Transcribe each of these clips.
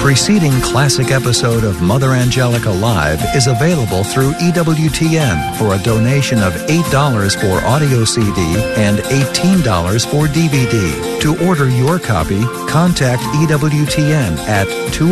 preceding classic episode of Mother Angelica Live is available through EWTN for a donation of $8 for audio CD and $18 for DVD. To order your copy, contact EWTN at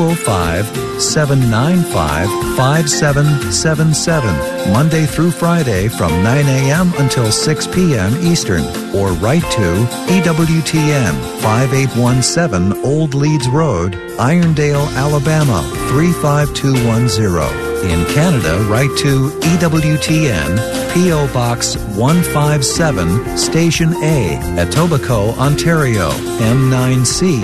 205-795-5777, Monday through Friday from 9 a.m. until 6 p.m. Eastern, or write to EWTN 5817 Old Leeds Road, Irondale, Alabama 35210. In Canada, write to EWTN, P.O. Box 157, Station A, Etobicoke, Ontario, M9C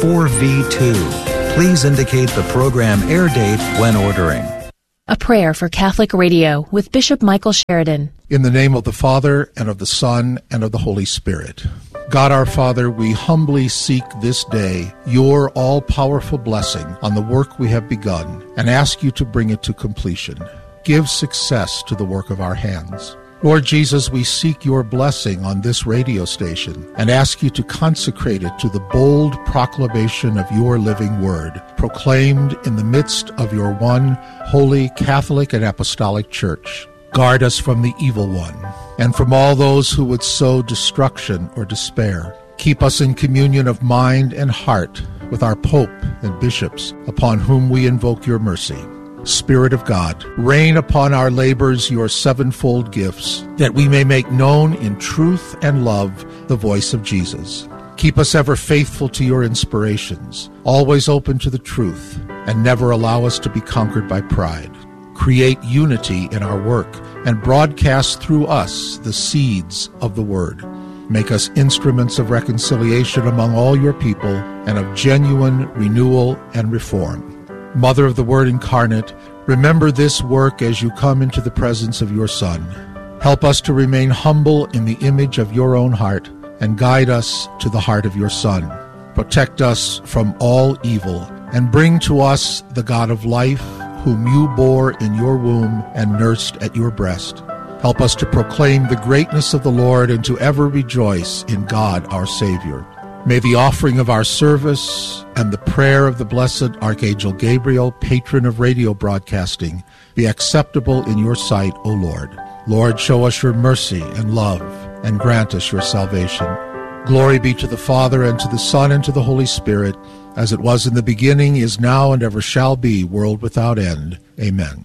4V2. Please indicate the program air date when ordering. A prayer for Catholic Radio with Bishop Michael Sheridan. In the name of the Father, and of the Son, and of the Holy Spirit. God our Father, we humbly seek this day your all-powerful blessing on the work we have begun, and ask you to bring it to completion. Give success to the work of our hands. Lord Jesus, we seek your blessing on this radio station and ask you to consecrate it to the bold proclamation of your living word, proclaimed in the midst of your one holy Catholic and Apostolic Church. Guard us from the evil one and from all those who would sow destruction or despair. Keep us in communion of mind and heart with our Pope and bishops, upon whom we invoke your mercy. Spirit of God, rain upon our labors your sevenfold gifts, that we may make known in truth and love the voice of Jesus. Keep us ever faithful to your inspirations, always open to the truth, and never allow us to be conquered by pride. Create unity in our work, and broadcast through us the seeds of the Word. Make us instruments of reconciliation among all your people, and of genuine renewal and reform. Mother of the Word incarnate, remember this work as you come into the presence of your Son. Help us to remain humble in the image of your own heart, and guide us to the heart of your Son. Protect us from all evil, and bring to us the God of life, whom you bore in your womb and nursed at your breast. Help us to proclaim the greatness of the Lord, and to ever rejoice in God our Savior. May the offering of our service and the prayer of the blessed Archangel Gabriel, patron of radio broadcasting, be acceptable in your sight, O Lord. Lord, show us your mercy and love, and grant us your salvation. Glory be to the Father, and to the Son, and to the Holy Spirit, as it was in the beginning, is now, and ever shall be, world without end. Amen.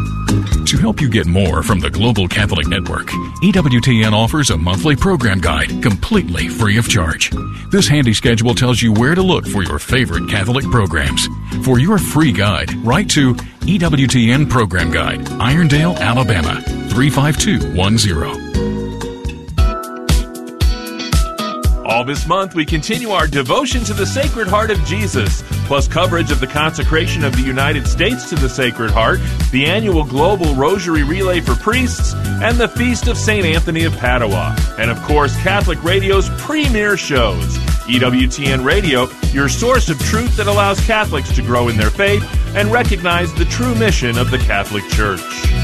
To help you get more from the Global Catholic Network, EWTN offers a monthly program guide completely free of charge. This handy schedule tells you where to look for your favorite Catholic programs. For your free guide, write to EWTN Program Guide, Irondale, Alabama, 35210. All this month, we continue our devotion to the Sacred Heart of Jesus, plus coverage of the consecration of the United States to the Sacred Heart, the annual Global Rosary Relay for Priests, and the Feast of St. Anthony of Padua. And of course, Catholic Radio's premier shows. EWTN Radio, your source of truth that allows Catholics to grow in their faith and recognize the true mission of the Catholic Church.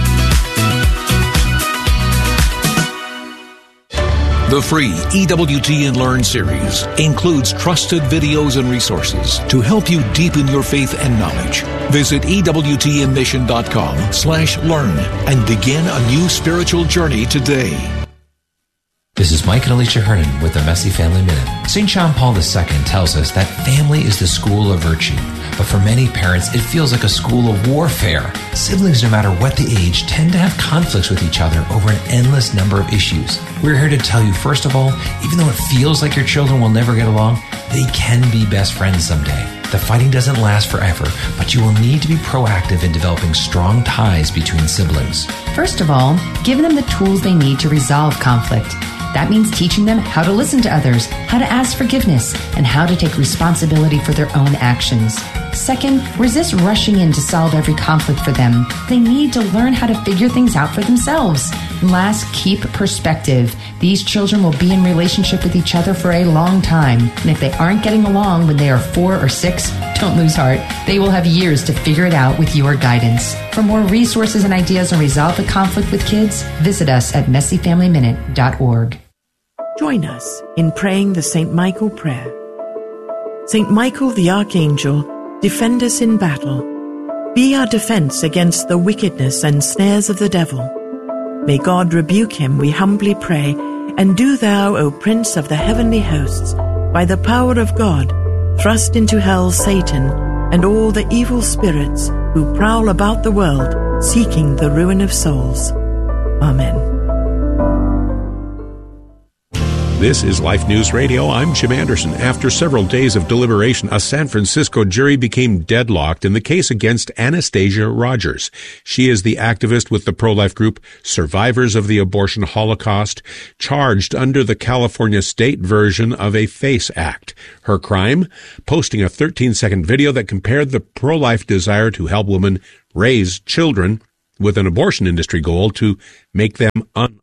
The free EWTN Learn series includes trusted videos and resources to help you deepen your faith and knowledge. Visit EWTNmission.com/learn and begin a new spiritual journey today. This is Mike and Alicia Hernan with the Messy Family Minute. St. John Paul II tells us that family is the school of virtue, but for many parents, it feels like a school of warfare. Siblings, no matter what the age, tend to have conflicts with each other over an endless number of issues. We're here to tell you, first of all, even though it feels like your children will never get along, they can be best friends someday. The fighting doesn't last forever, but you will need to be proactive in developing strong ties between siblings. First of all, give them the tools they need to resolve conflict. That means teaching them how to listen to others, how to ask forgiveness, and how to take responsibility for their own actions. Second, resist rushing in to solve every conflict for them. They need to learn how to figure things out for themselves. And last, keep perspective. These children will be in relationship with each other for a long time. And if they aren't getting along when they are 4 or 6, don't lose heart. They will have years to figure it out with your guidance. For more resources and ideas on resolve the conflict with kids, visit us at messyfamilyminute.org. Join us in praying the St. Michael prayer. St. Michael the Archangel, defend us in battle. Be our defense against the wickedness and snares of the devil. May God rebuke him, we humbly pray, and do thou, O Prince of the heavenly hosts, by the power of God, thrust into hell Satan and all the evil spirits who prowl about the world, seeking the ruin of souls. Amen. This is Life News Radio. I'm Jim Anderson. After several days of deliberation, a San Francisco jury became deadlocked in the case against Anastasia Rogers. She is the activist with the pro-life group Survivors of the Abortion Holocaust, charged under the California state version of a FACE Act. Her crime? Posting a 13-second video that compared the pro-life desire to help women raise children with an abortion industry goal to make them unalive.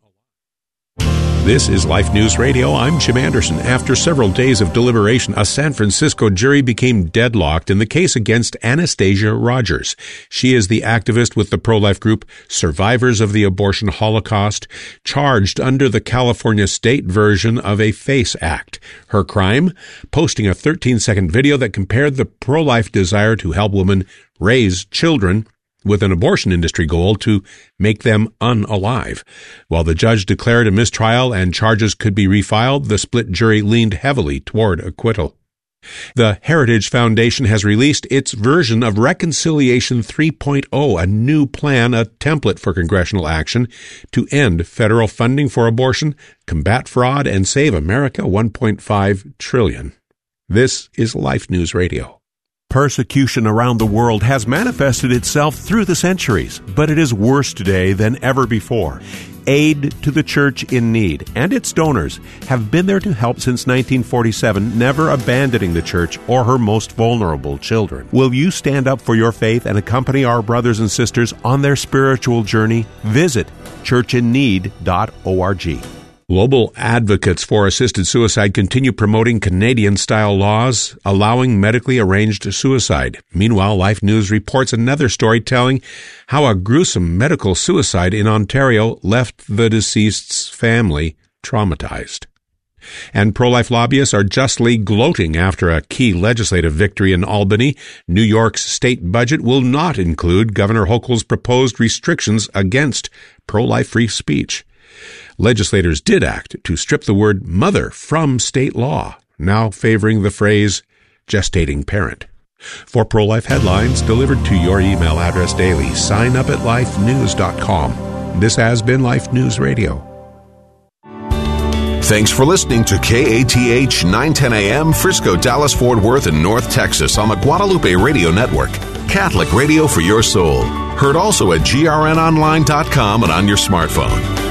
This is Life News Radio. I'm Jim Anderson. After several days of deliberation, a San Francisco jury became deadlocked in the case against Anastasia Rogers. She is the activist with the pro-life group Survivors of the Abortion Holocaust, charged under the California state version of a FACE Act. Her crime? Posting a 13-second video that compared the pro-life desire to help women raise children with an abortion industry goal to make them unalive. While the judge declared a mistrial and charges could be refiled, the split jury leaned heavily toward acquittal. The Heritage Foundation has released its version of Reconciliation 3.0, a new plan, a template for congressional action to end federal funding for abortion, combat fraud, and save America $1.5 trillion. This is Life News Radio. Persecution around the world has manifested itself through the centuries, but it is worse today than ever before. Aid to the Church in Need and its donors have been there to help since 1947, never abandoning the Church or her most vulnerable children. Will you stand up for your faith and accompany our brothers and sisters on their spiritual journey? Visit churchinneed.org. Global advocates for assisted suicide continue promoting Canadian-style laws allowing medically arranged suicide. Meanwhile, Life News reports another story telling how a gruesome medical suicide in Ontario left the deceased's family traumatized. And pro-life lobbyists are justly gloating after a key legislative victory in Albany. New York's state budget will not include Governor Hochul's proposed restrictions against pro-life free speech. Legislators did act to strip the word mother from state law, now favoring the phrase gestating parent. For pro-life headlines delivered to your email address daily, sign up at lifenews.com. This has been Life News Radio. Thanks for listening to KATH 910 AM, Frisco, Dallas, Fort Worth, and North Texas on the Guadalupe Radio Network. Catholic radio for your soul. Heard also at grnonline.com and on your smartphone.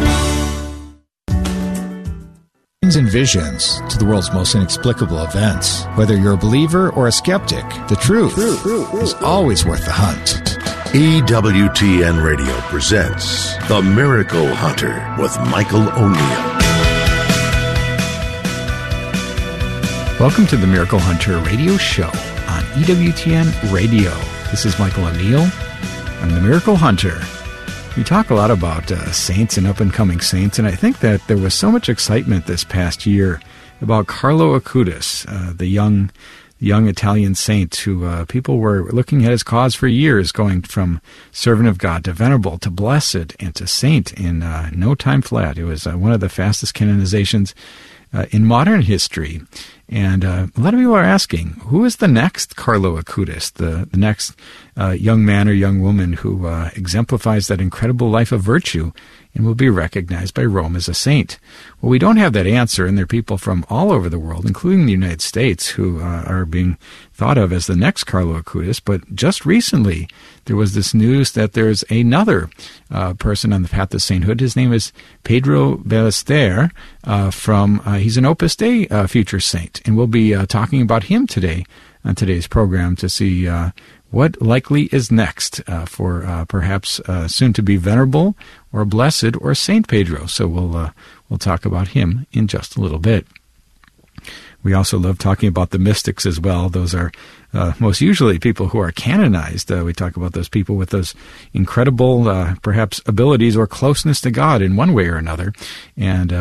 And visions to the world's most inexplicable events. Whether you're a believer or a skeptic, the truth is always worth the hunt. EWTN Radio presents The Miracle Hunter with Michael O'Neill. Welcome to the Miracle Hunter radio show on EWTN Radio. This is Michael O'Neill. I'm the Miracle Hunter. We talk a lot about saints and up-and-coming saints, and I think that there was so much excitement this past year about Carlo Acutis, the young Italian saint who people were looking at his cause for years, going from servant of God to venerable to blessed and to saint in no time flat. It was one of the fastest canonizations in modern history. And a lot of people are asking, who is the next Carlo Acutis, the next young man or young woman who exemplifies that incredible life of virtue and will be recognized by Rome as a saint? Well, we don't have that answer, and there are people from all over the world, including the United States, who are being thought of as the next Carlo Acutis. But just recently, there was this news that there's another person on the path to sainthood. His name is Pedro Ballester. He's an Opus Dei future saint, and we'll be talking about him today on today's program to see what likely is next for perhaps soon to be venerable or blessed or Saint Pedro. So we'll talk about him in just a little bit. We also love talking about the mystics as well. Those are most usually people who are canonized. We talk about those people with those incredible perhaps abilities or closeness to God in one way or another. And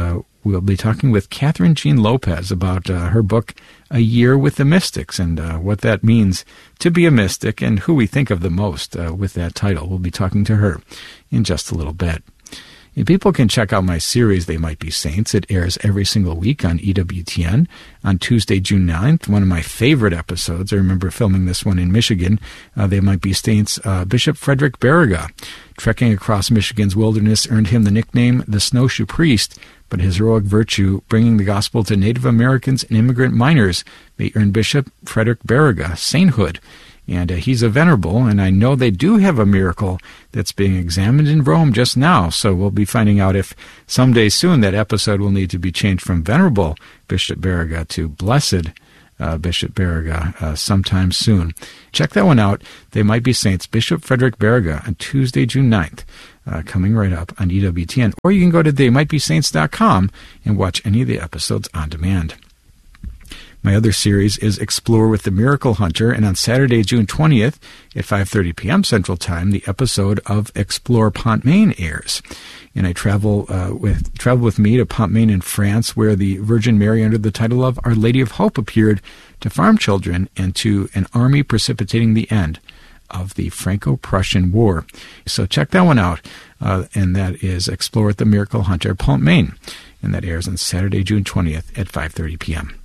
we'll be talking with Catherine Jean Lopez about her book, A Year with the Mystics, and what that means to be a mystic and who we think of the most with that title. We'll be talking to her in just a little bit. And people can check out my series, They Might Be Saints. It airs every single week on EWTN on Tuesday, June 9th. One of my favorite episodes. I remember filming this one in Michigan. They Might Be Saints. Bishop Frederick Baraga, trekking across Michigan's wilderness, earned him the nickname the Snowshoe Priest, but his heroic virtue, bringing the gospel to Native Americans and immigrant miners, may earn Bishop Frederick Baraga sainthood. And he's a venerable, and I know they do have a miracle that's being examined in Rome just now, so we'll be finding out if someday soon that episode will need to be changed from Venerable Bishop Baraga to Blessed Bishop Baraga sometime soon. Check that one out. They Might Be Saints, Bishop Frederick Baraga, on Tuesday, June 9th, coming right up on EWTN. Or you can go to theymightbesaints.com and watch any of the episodes on demand. My other series is Explore with the Miracle Hunter, and on Saturday, June 20th at 5:30 p.m. Central Time, the episode of Explore Pont-Main airs. And I travel with me to Pont-Main in France, where the Virgin Mary, under the title of Our Lady of Hope, appeared to farm children and to an army precipitating the end of the Franco-Prussian War. So check that one out, and that is Explore with the Miracle Hunter, Pont-Main, and that airs on Saturday, June 20th at 5:30 p.m.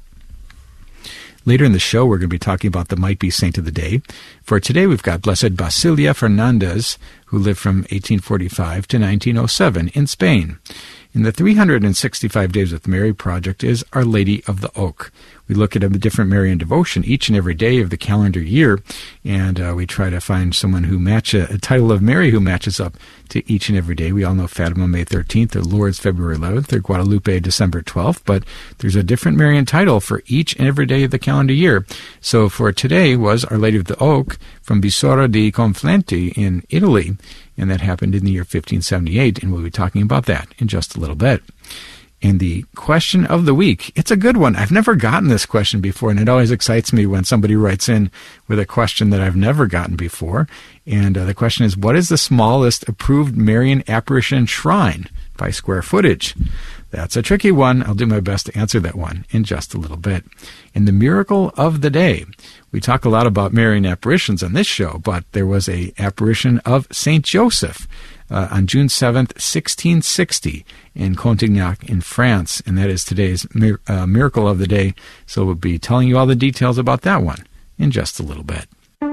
Later in the show, we're going to be talking about the Might Be Saint of the Day. For today, we've got Blessed Basilia Fernandez, who lived from 1845 to 1907 in Spain. And the 365 Days with Mary project is Our Lady of the Oak. We look at a different Marian devotion each and every day of the calendar year, and we try to find someone who matches a title of Mary who matches up to each and every day. We all know Fatima, May 13th, or Lourdes, February 11th, or Guadalupe, December 12th, but there's a different Marian title for each and every day of the calendar year. So for today was Our Lady of the Oak from Bisora di Conflenti in Italy, and that happened in the year 1578, and we'll be talking about that in just a little bit. And the question of the week, it's a good one. I've never gotten this question before, and it always excites me when somebody writes in with a question that I've never gotten before. And the question is, what is the smallest approved Marian apparition shrine by square footage? That's a tricky one. I'll do my best to answer that one in just a little bit. In the miracle of the day, we talk a lot about Marian apparitions on this show, but there was a apparition of Saint Joseph on June 7th, 1660, in Contignac in France, and that is today's miracle of the day. So we'll be telling you all the details about that one in just a little bit.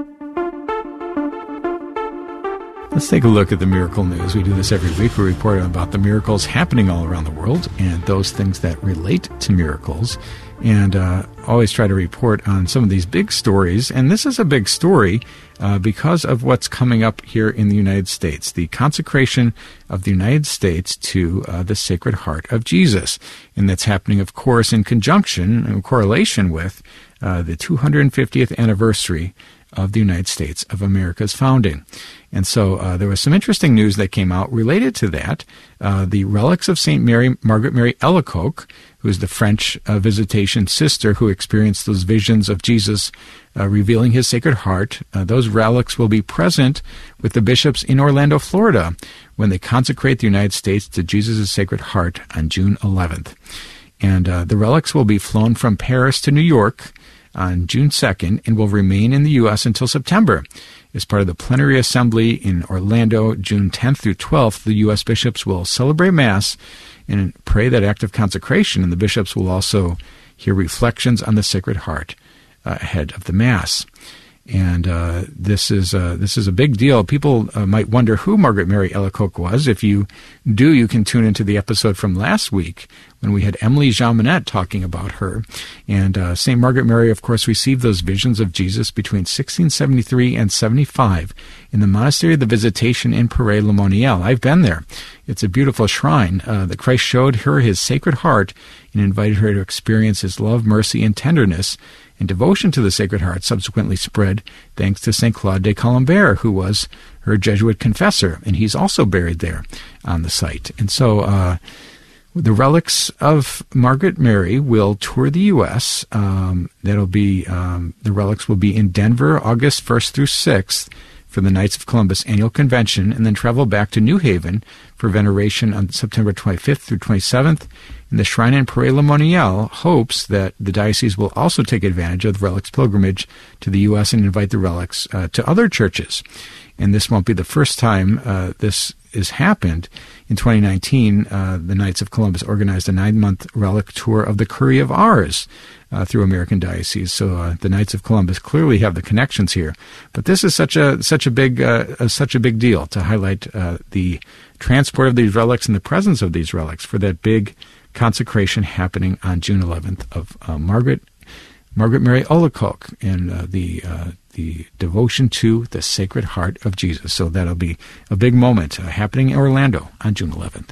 Let's take a look at the miracle news. We do this every week. We report about the miracles happening all around the world and those things that relate to miracles, and always try to report on some of these big stories. And this is a big story because of what's coming up here in the United States, the consecration of the United States to the Sacred Heart of Jesus. And that's happening, of course, in conjunction and correlation with the 250th anniversary of the United States of America's founding. And so there was some interesting news that came out related to that. The relics of St. Margaret Mary Alacoque, who is the French visitation sister who experienced those visions of Jesus revealing his Sacred Heart, those relics will be present with the bishops in Orlando, Florida, when they consecrate the United States to Jesus' Sacred Heart on June 11th. And the relics will be flown from Paris to New York on June 2nd and will remain in the U.S. until September. As part of the plenary assembly in Orlando, June 10th through 12th, the U.S. bishops will celebrate Mass and pray that act of consecration, and the bishops will also hear reflections on the Sacred Heart ahead of the Mass. And this is a big deal. People might wonder who Margaret Mary Alacoque was. If you do, you can tune into the episode from last week when we had Emily Jaminet talking about her. And St. Margaret Mary, of course, received those visions of Jesus between 1673 and 75 in the Monastery of the Visitation in Paray-le-Monial. I've been there. It's a beautiful shrine. That Christ showed her his Sacred Heart and invited her to experience his love, mercy, and tenderness. And devotion to the Sacred Heart subsequently spread thanks to St. Claude de Colombier, who was her Jesuit confessor, and he's also buried there on the site. And so the relics of Margaret Mary will tour the U.S. The relics will be in Denver, August 1st through 6th for the Knights of Columbus annual convention and then travel back to New Haven for veneration on September 25th through 27th. And the Shrine and Paray-le-Monial hopes that the diocese will also take advantage of the relics pilgrimage to the U.S. and invite the relics to other churches. And this won't be the first time this has happened. In 2019, the Knights of Columbus organized a 9-month relic tour of the Curie of Ars through American dioceses. So the Knights of Columbus clearly have the connections here. But this is such a big deal to highlight the transport of these relics and the presence of these relics for that big consecration happening on June 11th of Margaret Mary Alacoque and the devotion to the Sacred Heart of Jesus. So that'll be a big moment happening in Orlando on June 11th.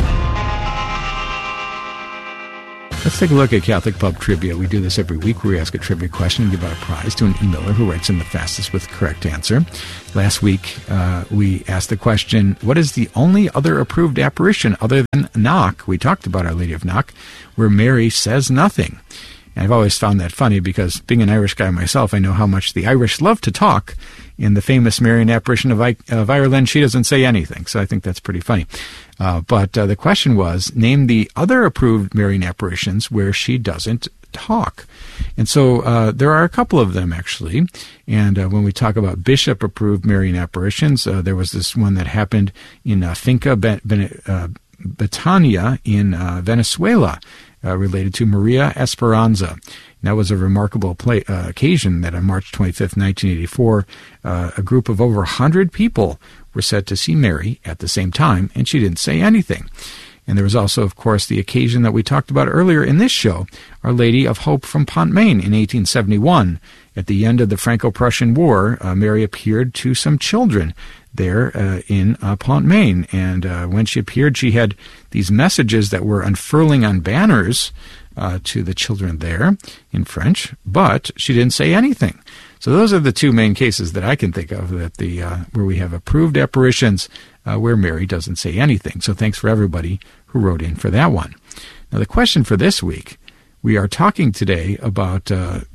Let's take a look at Catholic Pub Trivia. We do this every week where we ask a trivia question and give out a prize to an emailer who writes in the fastest with the correct answer. Last week, we asked the question, what is the only other approved apparition other than Knock? We talked about Our Lady of Knock, where Mary says nothing. And I've always found that funny because being an Irish guy myself, I know how much the Irish love to talk. In the famous Marian apparition of Ireland, she doesn't say anything. So I think that's pretty funny. But the question was, name the other approved Marian apparitions where she doesn't talk. And so there are a couple of them, actually. And when we talk about bishop-approved Marian apparitions, there was this one that happened in Finca Betania in Venezuela, related to Maria Esperanza. And that was a remarkable occasion that on March 25th, 1984, a group of over 100 people were said to see Mary at the same time, and she didn't say anything. And there was also, of course, the occasion that we talked about earlier in this show, Our Lady of Hope from Pont-Main in 1871. At the end of the Franco-Prussian War, Mary appeared to some children there in Pont-Main. And when she appeared, she had these messages that were unfurling on banners to the children there in French, but she didn't say anything. So those are the two main cases that I can think of that where we have approved apparitions where Mary doesn't say anything. So thanks for everybody who wrote in for that one. Now the question for this week, we are talking today about a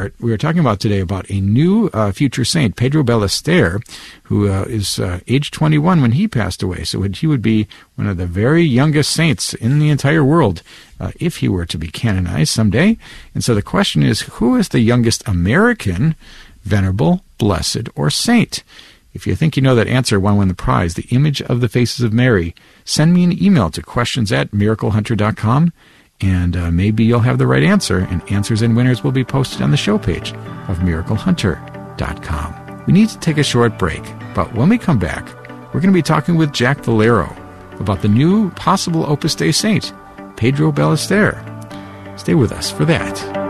new future saint, Pedro Ballester, who is age 21 when he passed away. So he would be one of the very youngest saints in the entire world if he were to be canonized someday. And so the question is, who is the youngest American venerable, blessed, or saint? If you think you know that answer, want to win the prize, the image of the faces of Mary, send me an email to questions@miraclehunter.com. And maybe you'll have the right answer, and answers and winners will be posted on the show page of miraclehunter.com. We need to take a short break, but when we come back, we're going to be talking with Jack Valero about the new possible Opus Dei saint, Pedro Ballester. Stay with us for that.